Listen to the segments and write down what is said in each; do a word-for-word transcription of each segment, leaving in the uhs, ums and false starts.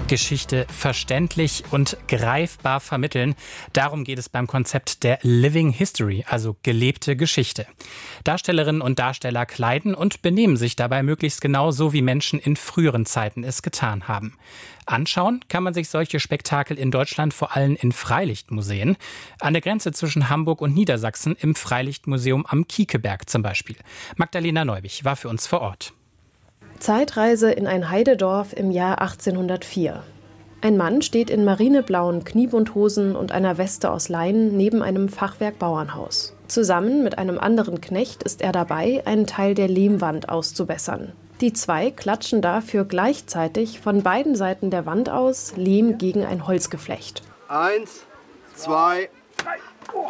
Geschichte verständlich und greifbar vermitteln. Darum geht es beim Konzept der Living History, also gelebte Geschichte. Darstellerinnen und Darsteller kleiden und benehmen sich dabei möglichst genau so, wie Menschen in früheren Zeiten es getan haben. Anschauen kann man sich solche Spektakel in Deutschland vor allem in Freilichtmuseen. An der Grenze zwischen Hamburg und Niedersachsen im Freilichtmuseum am Kiekeberg zum Beispiel. Magdalena Neubich war für uns vor Ort. Zeitreise in ein Heidedorf im Jahr achtzehnhundertvier. Ein Mann steht in marineblauen Kniebundhosen und einer Weste aus Leinen neben einem Fachwerk-Bauernhaus. Zusammen mit einem anderen Knecht ist er dabei, einen Teil der Lehmwand auszubessern. Die zwei klatschen dafür gleichzeitig von beiden Seiten der Wand aus Lehm gegen ein Holzgeflecht. Eins, zwei, drei. Oh.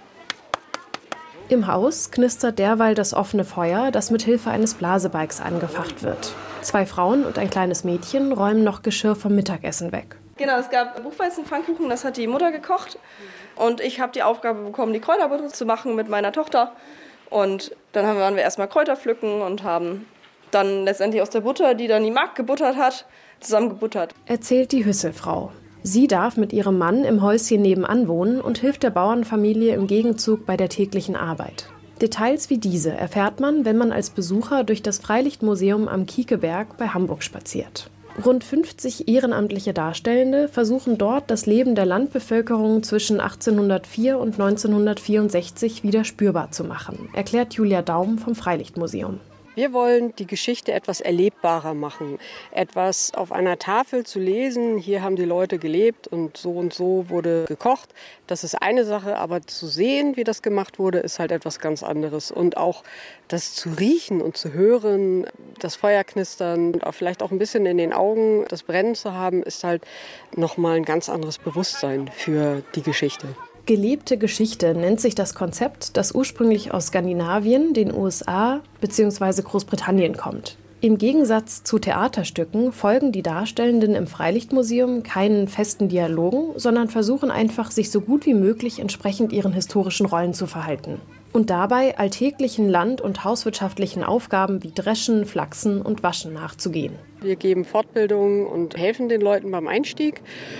Im Haus knistert derweil das offene Feuer, das mit Hilfe eines Blasebalgs angefacht wird. Zwei Frauen und ein kleines Mädchen räumen noch Geschirr vom Mittagessen weg. Genau, es gab Buchweizenpfannkuchen, das hat die Mutter gekocht. Und ich habe die Aufgabe bekommen, die Kräuterbutter zu machen mit meiner Tochter. Und dann waren wir erstmal Kräuter pflücken und haben dann letztendlich aus der Butter, die dann die Magd gebuttert hat, zusammen gebuttert. Erzählt die Hüsselfrau. Sie darf mit ihrem Mann im Häuschen nebenan wohnen und hilft der Bauernfamilie im Gegenzug bei der täglichen Arbeit. Details wie diese erfährt man, wenn man als Besucher durch das Freilichtmuseum am Kiekeberg bei Hamburg spaziert. Rund fünfzig ehrenamtliche Darstellende versuchen dort, das Leben der Landbevölkerung zwischen achtzehnhundertvier und neunzehnhundertvierundsechzig wieder spürbar zu machen, erklärt Julia Daum vom Freilichtmuseum. Wir wollen die Geschichte etwas erlebbarer machen, etwas auf einer Tafel zu lesen. Hier haben die Leute gelebt und so und so wurde gekocht. Das ist eine Sache, aber zu sehen, wie das gemacht wurde, ist halt etwas ganz anderes. Und auch das zu riechen und zu hören, das Feuer knistern und auch vielleicht auch ein bisschen in den Augen das Brennen zu haben, ist halt nochmal ein ganz anderes Bewusstsein für die Geschichte. Gelebte Geschichte nennt sich das Konzept, das ursprünglich aus Skandinavien, den U S A bzw. Großbritannien kommt. Im Gegensatz zu Theaterstücken folgen die Darstellenden im Freilichtmuseum keinen festen Dialogen, sondern versuchen einfach, sich so gut wie möglich entsprechend ihren historischen Rollen zu verhalten. Und dabei alltäglichen land- und hauswirtschaftlichen Aufgaben wie Dreschen, Flachsen und Waschen nachzugehen. Wir geben Fortbildungen und helfen den Leuten beim Einstieg.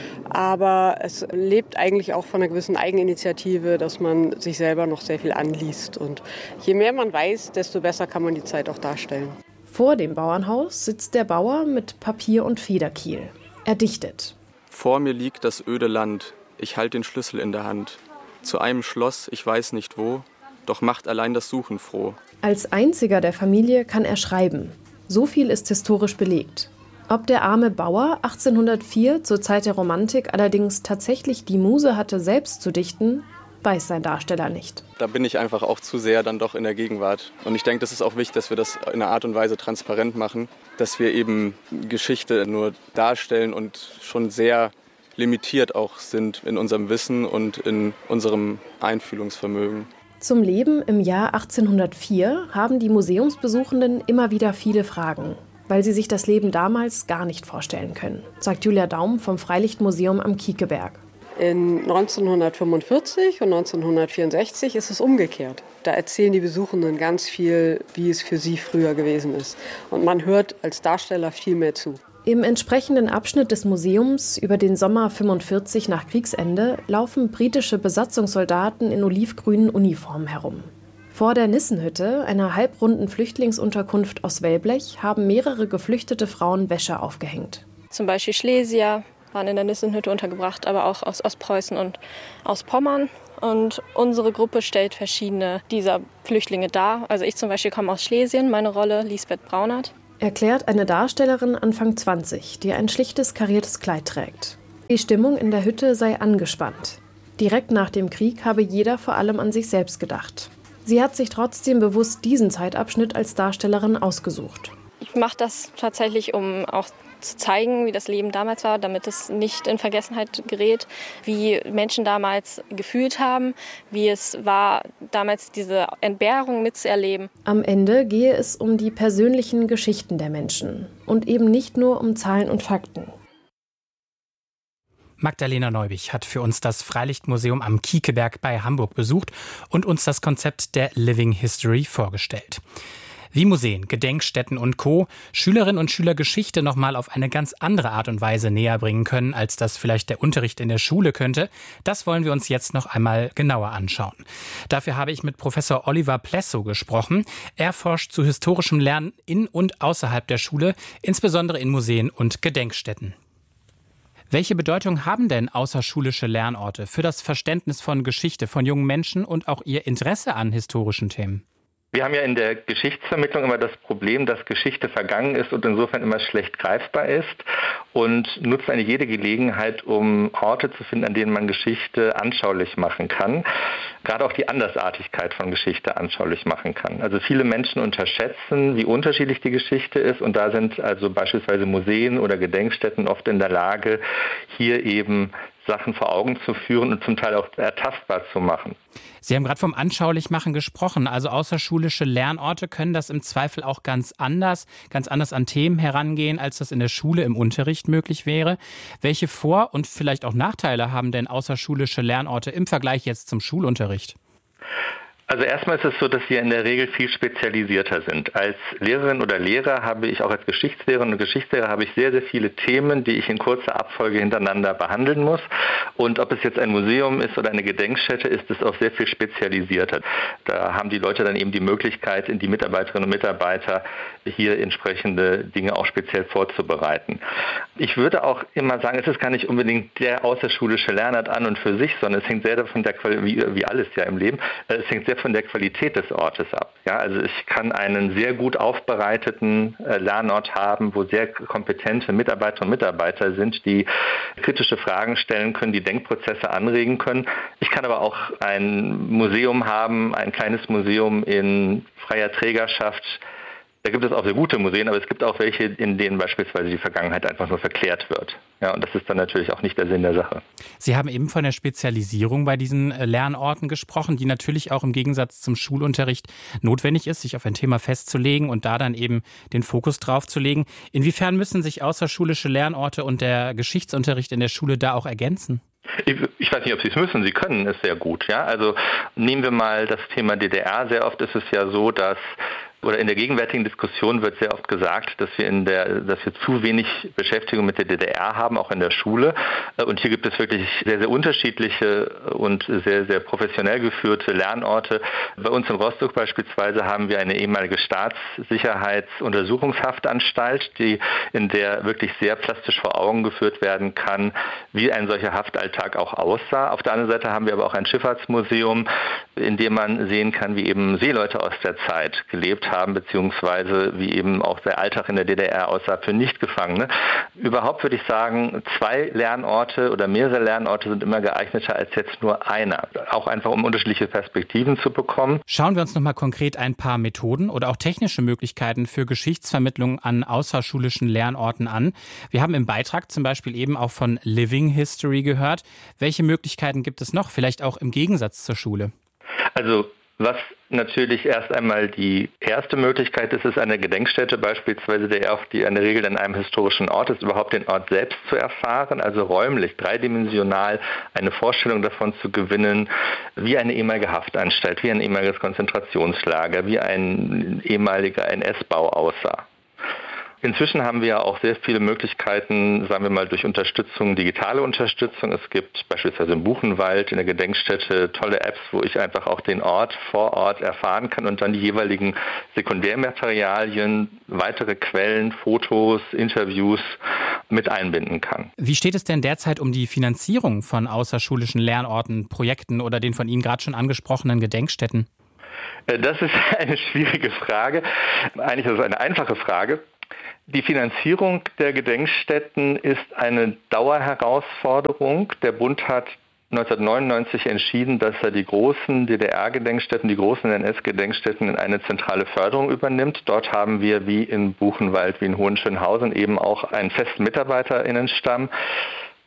Aber es lebt eigentlich auch von einer gewissen Eigeninitiative, dass man sich selber noch sehr viel anliest. Und je mehr man weiß, desto besser kann man die Zeit auch darstellen. Vor dem Bauernhaus sitzt der Bauer mit Papier und Federkiel. Er dichtet. Vor mir liegt das öde Land. Ich halte den Schlüssel in der Hand. Zu einem Schloss, ich weiß nicht wo, doch macht allein das Suchen froh. Als einziger der Familie kann er schreiben. So viel ist historisch belegt. Ob der arme Bauer achtzehnhundertvier zur Zeit der Romantik allerdings tatsächlich die Muse hatte, selbst zu dichten, weiß sein Darsteller nicht. Da bin ich einfach auch zu sehr dann doch in der Gegenwart. Und ich denke, das ist auch wichtig, dass wir das in einer Art und Weise transparent machen, dass wir eben Geschichte nur darstellen und schon sehr limitiert auch sind in unserem Wissen und in unserem Einfühlungsvermögen. Zum Leben im Jahr achtzehnhundertvier haben die Museumsbesuchenden immer wieder viele Fragen, weil sie sich das Leben damals gar nicht vorstellen können, sagt Julia Daum vom Freilichtmuseum am Kiekeberg. In neunzehnhundertfünfundvierzig und neunzehnhundertvierundsechzig ist es umgekehrt. Da erzählen die Besuchenden ganz viel, wie es für sie früher gewesen ist. Und man hört als Darsteller viel mehr zu. Im entsprechenden Abschnitt des Museums über den Sommer fünfundvierzig nach Kriegsende laufen britische Besatzungssoldaten in olivgrünen Uniformen herum. Vor der Nissenhütte, einer halbrunden Flüchtlingsunterkunft aus Wellblech, haben mehrere geflüchtete Frauen Wäsche aufgehängt. Zum Beispiel Schlesier waren in der Nissenhütte untergebracht, aber auch aus Ostpreußen und aus Pommern. Und unsere Gruppe stellt verschiedene dieser Flüchtlinge dar. Also ich zum Beispiel komme aus Schlesien, meine Rolle Lisbeth Braunert. Erklärt eine Darstellerin Anfang zwanzig, die ein schlichtes kariertes Kleid trägt. Die Stimmung in der Hütte sei angespannt. Direkt nach dem Krieg habe jeder vor allem an sich selbst gedacht. Sie hat sich trotzdem bewusst diesen Zeitabschnitt als Darstellerin ausgesucht. Ich mache das tatsächlich, um auch zu zeigen, wie das Leben damals war, damit es nicht in Vergessenheit gerät, wie Menschen damals gefühlt haben, wie es war, damals diese Entbehrung mitzuerleben. Am Ende gehe es um die persönlichen Geschichten der Menschen und eben nicht nur um Zahlen und Fakten. Magdalena Neubich hat für uns das Freilichtmuseum am Kiekeberg bei Hamburg besucht und uns das Konzept der Living History vorgestellt. Wie Museen, Gedenkstätten und Co. Schülerinnen und Schüler Geschichte nochmal auf eine ganz andere Art und Weise näher bringen können, als das vielleicht der Unterricht in der Schule könnte, das wollen wir uns jetzt noch einmal genauer anschauen. Dafür habe ich mit Professor Oliver Plessow gesprochen. Er forscht zu historischem Lernen in und außerhalb der Schule, insbesondere in Museen und Gedenkstätten. Welche Bedeutung haben denn außerschulische Lernorte für das Verständnis von Geschichte von jungen Menschen und auch ihr Interesse an historischen Themen? Wir haben ja in der Geschichtsvermittlung immer das Problem, dass Geschichte vergangen ist und insofern immer schlecht greifbar ist und nutzen eine jede Gelegenheit, um Orte zu finden, an denen man Geschichte anschaulich machen kann. Gerade auch die Andersartigkeit von Geschichte anschaulich machen kann. Also viele Menschen unterschätzen, wie unterschiedlich die Geschichte ist und da sind also beispielsweise Museen oder Gedenkstätten oft in der Lage, hier eben Sachen vor Augen zu führen und zum Teil auch ertastbar zu machen. Sie haben gerade vom Anschaulichmachen gesprochen. Also außerschulische Lernorte können das im Zweifel auch ganz anders, ganz anders an Themen herangehen, als das in der Schule im Unterricht möglich wäre. Welche Vor- und vielleicht auch Nachteile haben denn außerschulische Lernorte im Vergleich jetzt zum Schulunterricht? Also erstmal ist es so, dass wir in der Regel viel spezialisierter sind. Als Lehrerin oder Lehrer habe ich, auch als Geschichtslehrerin und Geschichtslehrer, habe ich sehr, sehr viele Themen, die ich in kurzer Abfolge hintereinander behandeln muss. Und ob es jetzt ein Museum ist oder eine Gedenkstätte, ist es auch sehr viel spezialisierter. Da haben die Leute dann eben die Möglichkeit, die Mitarbeiterinnen und Mitarbeiter hier entsprechende Dinge auch speziell vorzubereiten. Ich würde auch immer sagen, es ist gar nicht unbedingt der außerschulische Lernort an und für sich, sondern es hängt sehr davon, der, wie, wie alles ja im Leben, es hängt sehr von der Qualität des Ortes ab. Ja, also ich kann einen sehr gut aufbereiteten äh, Lernort haben, wo sehr kompetente Mitarbeiterinnen und Mitarbeiter sind, die kritische Fragen stellen können, die Denkprozesse anregen können. Ich kann aber auch ein Museum haben, ein kleines Museum in freier Trägerschaft. Da gibt es auch sehr gute Museen, aber es gibt auch welche, in denen beispielsweise die Vergangenheit einfach nur verklärt wird. Ja, und das ist dann natürlich auch nicht der Sinn der Sache. Sie haben eben von der Spezialisierung bei diesen Lernorten gesprochen, die natürlich auch im Gegensatz zum Schulunterricht notwendig ist, sich auf ein Thema festzulegen und da dann eben den Fokus drauf zu legen. Inwiefern müssen sich außerschulische Lernorte und der Geschichtsunterricht in der Schule da auch ergänzen? Ich, ich weiß nicht, ob Sie es müssen. Sie können es sehr gut. Ja, also nehmen wir mal das Thema D D R. Sehr oft ist es ja so, dass oder in der gegenwärtigen Diskussion wird sehr oft gesagt, dass wir in der, dass wir zu wenig Beschäftigung mit der D D R haben, auch in der Schule. Und hier gibt es wirklich sehr, sehr unterschiedliche und sehr, sehr professionell geführte Lernorte. Bei uns in Rostock beispielsweise haben wir eine ehemalige Staatssicherheitsuntersuchungshaftanstalt, die, in der wirklich sehr plastisch vor Augen geführt werden kann, wie ein solcher Haftalltag auch aussah. Auf der anderen Seite haben wir aber auch ein Schifffahrtsmuseum, in dem man sehen kann, wie eben Seeleute aus der Zeit gelebt haben. haben, beziehungsweise wie eben auch der Alltag in der D D R aussah für Nichtgefangene. Überhaupt würde ich sagen, zwei Lernorte oder mehrere Lernorte sind immer geeigneter als jetzt nur einer. Auch einfach, um unterschiedliche Perspektiven zu bekommen. Schauen wir uns nochmal konkret ein paar Methoden oder auch technische Möglichkeiten für Geschichtsvermittlung an außerschulischen Lernorten an. Wir haben im Beitrag zum Beispiel eben auch von Living History gehört. Welche Möglichkeiten gibt es noch, vielleicht auch im Gegensatz zur Schule? Also was natürlich erst einmal die erste Möglichkeit ist, ist eine Gedenkstätte beispielsweise, der auch die in der Regel an einem historischen Ort ist, überhaupt den Ort selbst zu erfahren, also räumlich, dreidimensional eine Vorstellung davon zu gewinnen, wie eine ehemalige Haftanstalt, wie ein ehemaliges Konzentrationslager, wie ein ehemaliger N S-Bau aussah. Inzwischen haben wir ja auch sehr viele Möglichkeiten, sagen wir mal, durch Unterstützung, digitale Unterstützung. Es gibt beispielsweise im Buchenwald in der Gedenkstätte tolle Apps, wo ich einfach auch den Ort vor Ort erfahren kann und dann die jeweiligen Sekundärmaterialien, weitere Quellen, Fotos, Interviews mit einbinden kann. Wie steht es denn derzeit um die Finanzierung von außerschulischen Lernorten, Projekten oder den von Ihnen gerade schon angesprochenen Gedenkstätten? Das ist eine schwierige Frage. Eigentlich ist es eine einfache Frage. Die Finanzierung der Gedenkstätten ist eine Dauerherausforderung. Der Bund hat neunzehnhundertneunundneunzig entschieden, dass er die großen D D R-Gedenkstätten, die großen N S-Gedenkstätten in eine zentrale Förderung übernimmt. Dort haben wir wie in Buchenwald, wie in Hohenschönhausen eben auch einen festen MitarbeiterInnenstamm.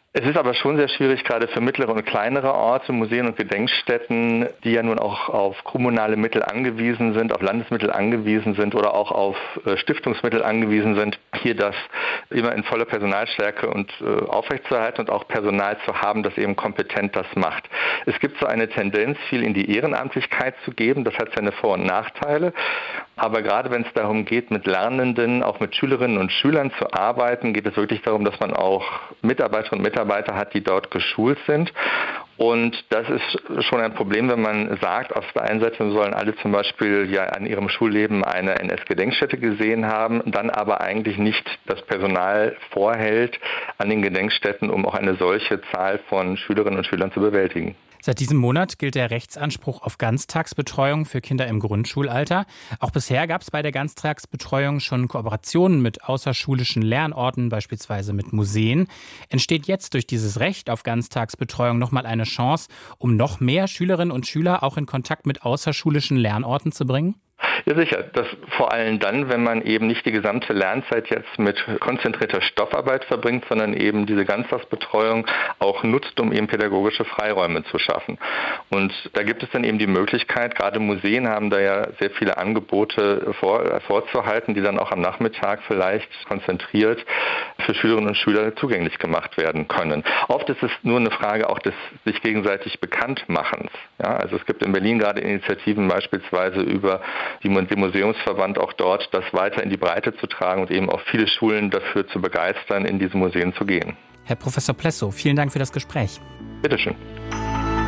Es ist aber schon sehr schwierig, gerade für mittlere und kleinere Orte, Museen und Gedenkstätten, die ja nun auch auf kommunale Mittel angewiesen sind, auf Landesmittel angewiesen sind oder auch auf äh, Stiftungsmittel angewiesen sind, hier das immer in voller Personalstärke und äh, aufrechtzuerhalten und auch Personal zu haben, das eben kompetent das macht. Es gibt so eine Tendenz, viel in die Ehrenamtlichkeit zu geben. Das hat seine Vor- und Nachteile. Aber gerade wenn es darum geht, mit Lernenden, auch mit Schülerinnen und Schülern zu arbeiten, geht es wirklich darum, dass man auch Mitarbeiterinnen und Mitarbeiter hat, die dort geschult sind. Und das ist schon ein Problem, wenn man sagt, auf der einen Seite sollen alle zum Beispiel ja an ihrem Schulleben eine N S-Gedenkstätte gesehen haben, dann aber eigentlich nicht das Personal vorhält an den Gedenkstätten, um auch eine solche Zahl von Schülerinnen und Schülern zu bewältigen. Seit diesem Monat gilt der Rechtsanspruch auf Ganztagsbetreuung für Kinder im Grundschulalter. Auch bisher gab es bei der Ganztagsbetreuung schon Kooperationen mit außerschulischen Lernorten, beispielsweise mit Museen. Entsteht jetzt durch dieses Recht auf Ganztagsbetreuung nochmal eine Chance, um noch mehr Schülerinnen und Schüler auch in Kontakt mit außerschulischen Lernorten zu bringen? Ja, sicher. Das vor allem dann, wenn man eben nicht die gesamte Lernzeit jetzt mit konzentrierter Stoffarbeit verbringt, sondern eben diese Ganztagsbetreuung auch nutzt, um eben pädagogische Freiräume zu schaffen. Und da gibt es dann eben die Möglichkeit, gerade Museen haben da ja sehr viele Angebote vor, vorzuhalten, die dann auch am Nachmittag vielleicht konzentriert für Schülerinnen und Schüler zugänglich gemacht werden können. Oft ist es nur eine Frage auch des sich gegenseitig Bekanntmachens. Ja, also es gibt in Berlin gerade Initiativen beispielsweise über die den Museumsverband auch dort, das weiter in die Breite zu tragen und eben auch viele Schulen dafür zu begeistern, in diese Museen zu gehen. Herr Professor Plessow, vielen Dank für das Gespräch. Bitteschön.